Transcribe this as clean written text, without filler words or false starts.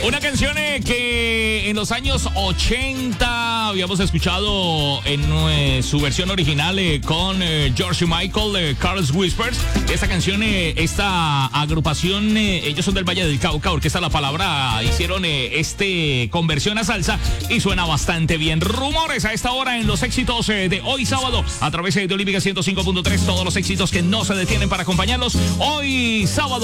Una canción que en los años 80 habíamos escuchado en su versión original con George Michael, Carlos Whispers. Esta canción, esta agrupación, ellos son del Valle del Cauca, Orquesta La Palabra, hicieron conversión a salsa y suena bastante bien. Rumores a esta hora en los éxitos de hoy sábado a través de Olímpica 105.3, todos los éxitos que no se detienen para acompañarlos hoy sábado.